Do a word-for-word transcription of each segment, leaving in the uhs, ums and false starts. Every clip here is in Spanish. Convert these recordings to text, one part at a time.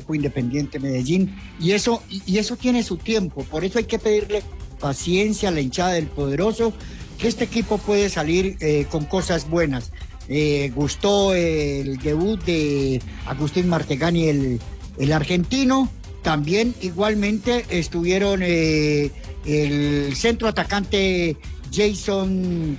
equipo Independiente Medellín, y eso, y eso tiene su tiempo. Por eso hay que pedirle paciencia a la hinchada del Poderoso, que este equipo puede salir eh, con cosas buenas. Eh, gustó el debut de Agustín Martegani, el, el argentino. También igualmente estuvieron eh, el centro atacante Jason,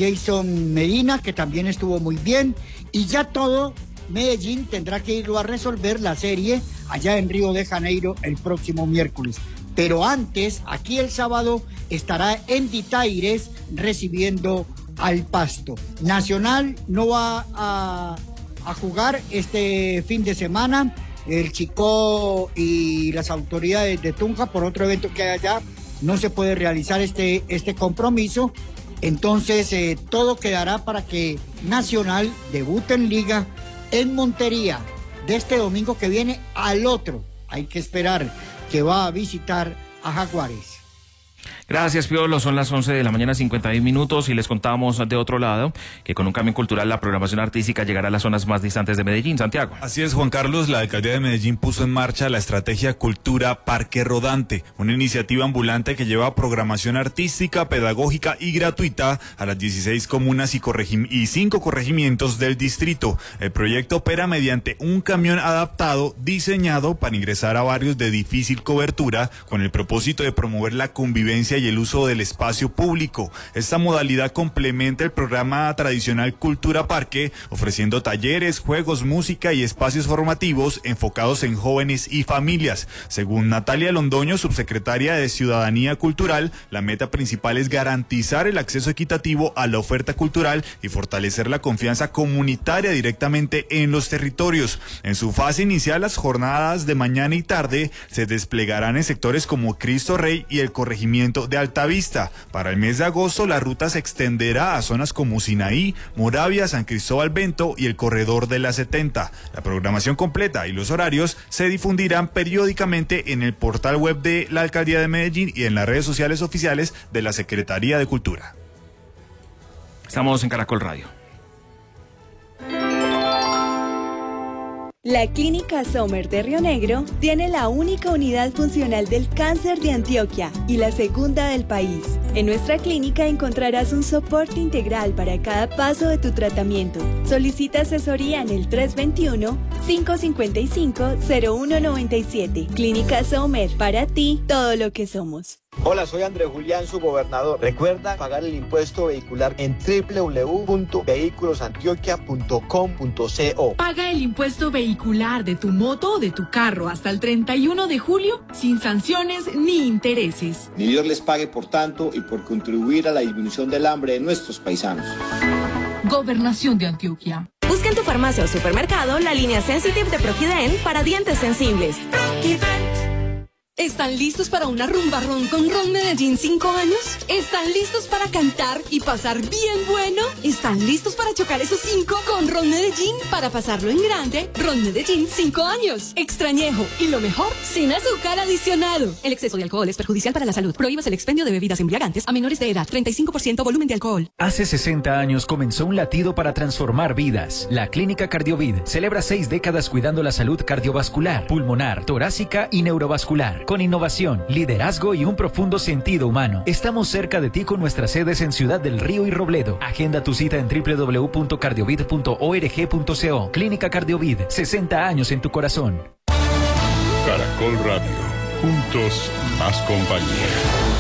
Jason Medina, que también estuvo muy bien. Y ya todo, Medellín tendrá que irlo a resolver la serie allá en Río de Janeiro el próximo miércoles. Pero antes, aquí el sábado, estará en Ditaires recibiendo al Pasto. Nacional no va a, a jugar este fin de semana. El Chicó y las autoridades de Tunja, por otro evento que hay allá, no se puede realizar este, este compromiso. Entonces, eh, todo quedará para que Nacional debute en Liga en Montería de este domingo que viene al otro. Hay que esperar que va a visitar a Jaguares. Gracias, Piolo. Son las once de la mañana, cincuenta y un minutos, y les contamos de otro lado que con un cambio cultural la programación artística llegará a las zonas más distantes de Medellín. Santiago. Así es, Juan Carlos. La alcaldía de Medellín puso en marcha la estrategia Cultura Parque Rodante, una iniciativa ambulante que lleva programación artística, pedagógica y gratuita a las dieciséis comunas y, corregim- y cinco corregimientos del distrito. El proyecto opera mediante un camión adaptado diseñado para ingresar a barrios de difícil cobertura con el propósito de promover la convivencia y el uso del espacio público. Esta modalidad complementa el programa tradicional Cultura Parque, ofreciendo talleres, juegos, música y espacios formativos enfocados en jóvenes y familias. Según Natalia Londoño, subsecretaria de Ciudadanía Cultural, la meta principal es garantizar el acceso equitativo a la oferta cultural y fortalecer la confianza comunitaria directamente en los territorios. En su fase inicial, las jornadas de mañana y tarde se desplegarán en sectores como Cristo Rey y el corregimiento de Altavista. Para el mes de agosto, la ruta se extenderá a zonas como Sinaí, Moravia, San Cristóbal Bento y el corredor de la setenta. La programación completa y los horarios se difundirán periódicamente en el portal web de la Alcaldía de Medellín y en las redes sociales oficiales de la Secretaría de Cultura. Estamos en Caracol Radio. La Clínica Sommer de Río Negro tiene la única unidad funcional del cáncer de Antioquia y la segunda del país. En nuestra clínica encontrarás un soporte integral para cada paso de tu tratamiento. Solicita asesoría en el tres dos uno, cinco cinco cinco, cero uno nueve siete. Clínica Sommer, para ti todo lo que somos. Hola, soy Andrés Julián, su gobernador. Recuerda pagar el impuesto vehicular en doble u doble u doble u punto vehículos antioquia punto com punto co. Paga el impuesto vehicular de tu moto o de tu carro hasta el treinta y uno de julio sin sanciones ni intereses. Ni Dios les pague por tanto y por contribuir a la disminución del hambre de nuestros paisanos. Gobernación de Antioquia. Busca en tu farmacia o supermercado la línea Sensitive de Proquiden para dientes sensibles. Proquiden. ¿Están listos para una rumba ron con Ron Medellín cinco años? ¿Están listos para cantar y pasar bien bueno? ¿Están listos para chocar esos cinco con Ron Medellín para pasarlo en grande? Ron Medellín cinco años. Extrañejo y lo mejor, sin azúcar adicionado. El exceso de alcohol es perjudicial para la salud. Prohíbas el expendio de bebidas embriagantes a menores de edad. treinta y cinco por ciento volumen de alcohol. Hace sesenta años comenzó un latido para transformar vidas. La Clínica Cardiovid celebra seis décadas cuidando la salud cardiovascular, pulmonar, torácica y neurovascular. Con innovación, liderazgo y un profundo sentido humano. Estamos cerca de ti con nuestras sedes en Ciudad del Río y Robledo. Agenda tu cita en doble u doble u doble u punto cardiovid punto org punto co. Clínica Cardiovid, sesenta años en tu corazón. Caracol Radio. Juntos, más compañía.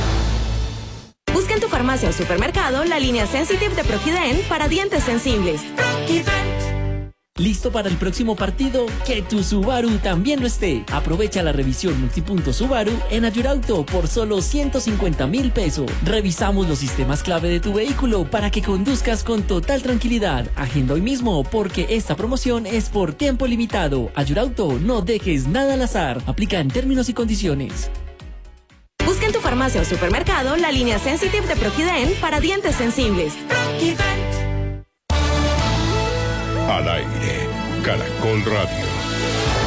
Busca en tu farmacia o supermercado la línea Sensitive de Proquiden para dientes sensibles. Proquiden. ¿Listo para el próximo partido? Que tu Subaru también lo esté. Aprovecha la revisión multipunto Subaru en Ayurauto por solo ciento cincuenta mil pesos. Revisamos los sistemas clave de tu vehículo para que conduzcas con total tranquilidad. Agenda hoy mismo porque esta promoción es por tiempo limitado. Ayurauto, no dejes nada al azar. Aplica en términos y condiciones. Busca en tu farmacia o supermercado la línea Sensitive de Proquiden para dientes sensibles. Proquiden. Al aire, Caracol Radio.